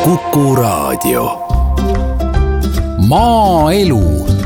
Kuku Raadio. Maaelu.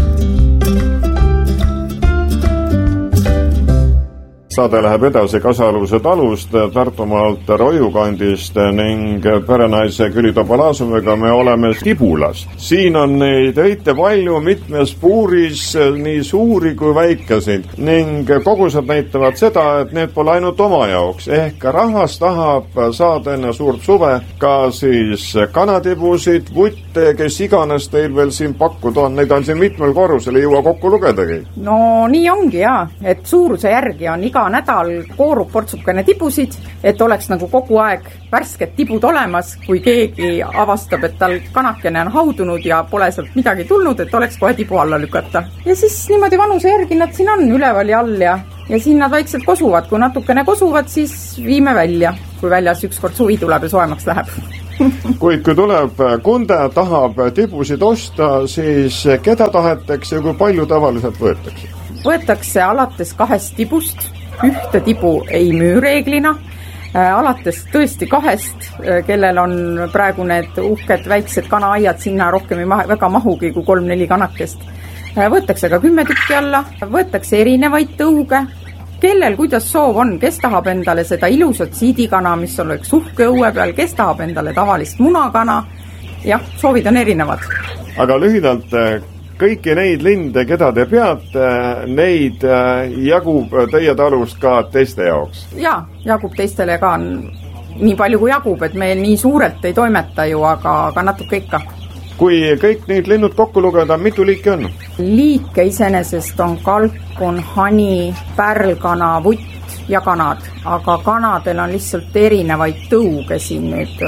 Saade läheb edasi Kasaluse talust, Tartumaalt Roiu kandist ning perenaise Küli Topolaasumiga me oleme Tibulas. Siin on neid õite palju mitmes puuris, nii suuri kui väikesid ning kogused näitavad seda, et need pole ainult oma jaoks. Ehk rahvas tahab saada enne suurt suve ka siis kanatibusid, vutte, kes iganes teil veel siin pakkuda on. Neid on siin mitmel korrusel, ei jõua kokku lugedagi. No nii ongi et suuruse järgi on iga nädal koorub portsukene tibusid, et oleks nagu kogu aeg värsked tibud olemas, kui keegi avastab, et tal kanakene on haudunud ja pole sealt midagi tulnud, et oleks kohe tibu alla lükata. Ja siis niimoodi vanuse järgi nad siin on üleval ja all ja siin nad vaikselt kosuvad. Kui natukene kosuvad, siis viime välja, kui väljas ükskord suvi tuleb ja soemaks läheb. Kuid kui tuleb kunde, tahab tibusid osta, siis keda tahetakse ja kui palju tavaliselt võetakse? Võetakse alates 2 tibust. Ühte tibu ei müü reeglina, alates tõesti 2, kellel on praegu need uhked väiksed kanaaiad, sinna rohkem ei väga mahugi kui 3-4 kanakest. Võetakse ka 10 tükki alla, võetakse erinevaid tõuge, kellel kuidas soov on, kes tahab endale seda ilusat siidikana, mis oleks uhke õue peal, kes tahab endale tavalist munakana. Jah, soovid on erinevad. Aga lühidalt, kõiki neid linde, keda te peate, neid jagub teie talust ka teiste jaoks? Jaa, jagub teistele ka nii palju kui jagub, et meil nii suurelt ei toimeta ju, aga natuke ikka. Kui kõik neid linnud kokku lugeda, mitu liiki on? Liike iseenesest on kalkun, hani, pärlkana, vutt ja kanad, aga kanadel on lihtsalt erinevaid tõuge siin nüüd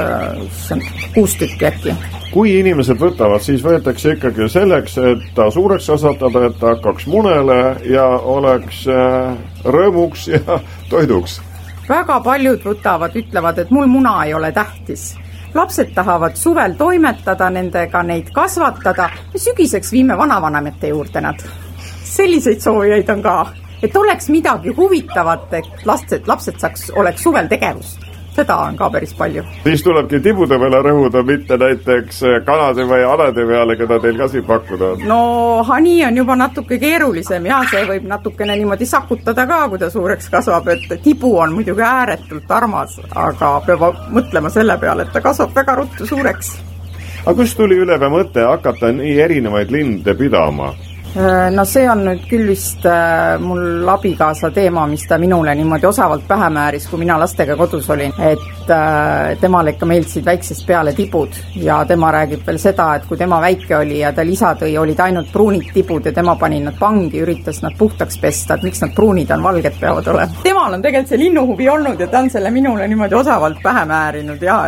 6 tükki äkki. Kui inimesed võtavad, siis võetakse ikkagi selleks, et ta suureks kasvatada, et ta hakkaks munele ja oleks rõõmuks ja toiduks. Väga paljud võtavad, ütlevad, et mul muna ei ole tähtis. Lapsed tahavad suvel toimetada, nendega neid kasvatada ja sügiseks viime vanavanemete juurde nad. Selliseid soovijaid on ka, et oleks midagi huvitavat, et lapsed oleks suvel tegevust. Seda on ka päris palju. Siis tulebki tibude peale rõhuda, mitte näiteks kanade või alade peale, keda teil ka siin pakkuda on. No hani on juba natuke keerulisem ja see võib natukene niimoodi sakutada ka, kui ta suureks kasvab, et tibu on muidugi ääretult armas, aga peab mõtlema selle peale, et ta kasvab väga ruttu suureks. Aga kust tuli üleve mõte hakata nii erinevaid linde pidama? No see on nüüd küll vist mul abikaasa teema, mis ta minule niimoodi osavalt pähe määris, kui mina lastega kodus olin, et temale ikka meeldisid väiksest peale tibud ja tema räägib veel seda, et kui tema väike oli ja ta lisa tõi, olid ainult pruunid tibud ja tema pani nad pangi, üritas nad puhtaks pesta, et miks nad pruunid on, valged peavad olema. Temal on tegelikult see linnuhuvi olnud ja ta on selle minule niimoodi osavalt pähe määrinud ja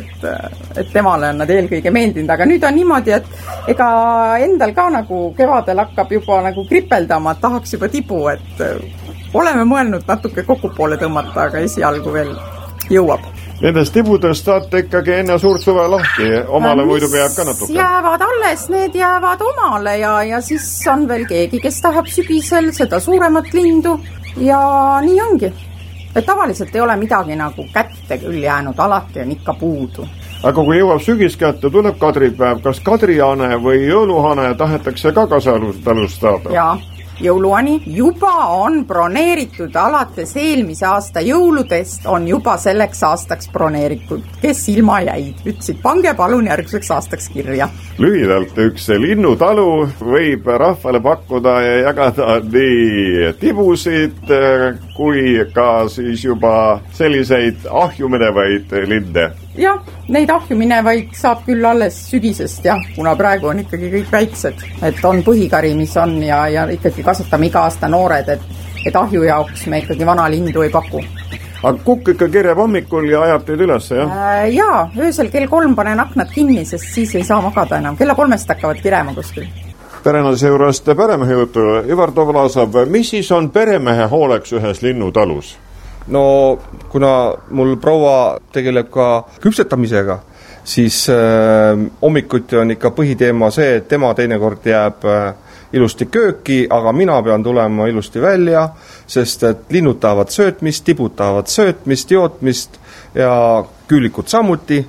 et temale on nad eelkõige meeldinud, aga nüüd on niimoodi, et ega endal ka nagu kevadel hakkab juba nagu kripeldama, et tahaks juba tibu, et oleme mõelnud natuke kokku poole tõmmata, aga esialgu veel jõuab. Nendest tibudest saate ikkagi enne suurt suve lahti, omale muidu peab ka natuke. Jäävad alles, need jäävad omale ja siis on veel keegi, kes tahab sügisel seda suuremat lindu ja nii ongi. Et tavaliselt ei ole midagi nagu kätte küll jäänud, alati on ikka puudu. Aga kui jõuab sügis kätte, tuleb kadripäev, kas kadrihane või jõuluhane tahetakse ka Kasalust saada? Jaa, jõuluhani juba on broneeritud, alates eelmise aasta jõuludest on juba selleks aastaks broneeritud, kes ilma jäid. Ütlesid, pange palun järgmiseks aastaks kirja. Lühidalt, üks linnutalu võib rahvale pakkuda ja jagada nii tibusid kui ka siis juba selliseid ahju minevaid linde. Jah, neid ahju minevaid saab küll alles sügisest, kuna praegu on ikkagi kõik väiksed, et on põhikari, mis on ja ikkagi kasvatame iga aasta noored, et ahju jaoks me ikkagi vana lindu ei paku. Aga kukk ikka kirjab hommikul ja ajab teid üles, jah? Jaa, öösel kell 3 panen aknad kinni, sest siis ei saa magada enam. Kella 3 hakkavad kirjama kuskil. Perenase juurest peremehe jutu. Ivar Topolaasov, mis siis on peremehe hooleks ühes linnutalus? No kuna mul proua tegeleb ka küpsetamisega, siis hommikuti on ikka põhiteema see, et tema teinekord jääb ilusti kööki, aga mina pean tulema ilusti välja, sest et linnud tahavad söötmist, tibud tahavad söötmist, jootmist ja küülikud samuti.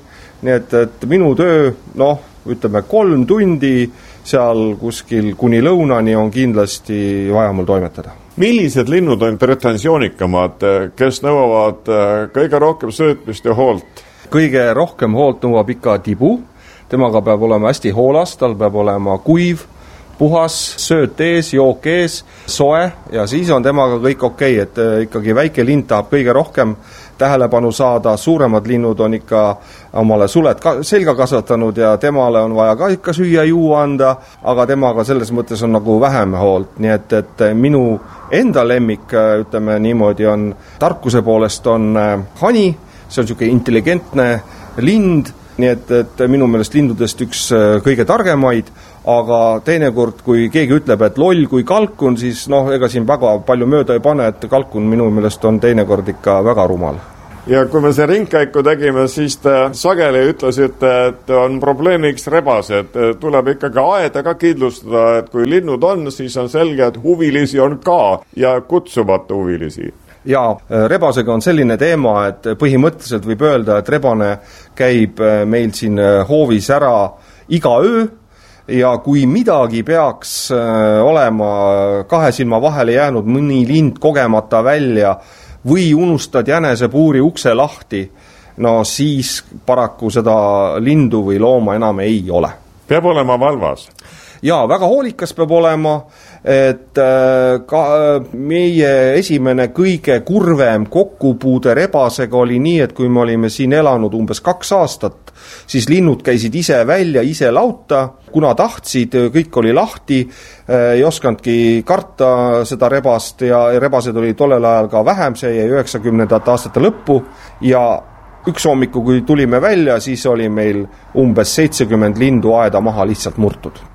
nii et minu töö, ütleme 3 tundi seal kuskil kuni lõunani on kindlasti vaja mul toimetada. Millised linnud on pretensioonikamad, kes nõuavad kõige rohkem söötmist ja hoolt? Kõige rohkem hoolt nõuab ikka tibu, temaga peab olema hästi hoolas, tal peab olema kuiv, puhas, sööt ees, jook ees, soe ja siis on temaga kõik okei, et ikkagi väike lind tahab kõige rohkem tähelepanu saada, suuremad linnud on ikka omale suled selga kasvatanud ja temale on vaja ka ikka süüa juua anda, aga temaga selles mõttes on nagu vähem hoolt, nii et minu enda lemmik, ütleme niimoodi, on tarkuse poolest on hani, see on niisugune intelligentne lind, nii et minu meelest lindudest üks kõige targemaid, aga teinekord, kui keegi ütleb, et loll kui kalkun, siis ega siin väga palju mööda ei pane, et kalkun minu meelest on teinekord ikka väga rumal. Ja kui me see ringkäiku tegime, siis te sageli ütlesite, et on probleemiks rebased. Tuleb ikkagi aeda ka kindlustada, et kui linnud on, siis on selge, et huvilisi on ka ja kutsumata huvilisi. Ja rebasega on selline teema, et põhimõtteliselt võib öelda, et rebane käib meil siin hoovis ära iga öö ja kui midagi peaks olema 2 silma vahele jäänud, mõni lind kogemata välja või unustad jänesepuuri ukse lahti, siis paraku seda lindu või looma enam ei ole. Peab olema valvas. Jaa, väga hoolikas peab olema, et ka meie esimene kõige kurvem kokkupuude rebasega oli nii, et kui me olime siin elanud umbes 2 aastat, siis linnud käisid ise välja, ise lauta, kuna tahtsid, kõik oli lahti, ei oskanudki karta seda rebast ja rebased oli tollel ajal ka vähem, see jäi 90. aastate lõppu ja üks hommiku, kui tulime välja, siis oli meil umbes 70 lindu aeda maha lihtsalt murtud.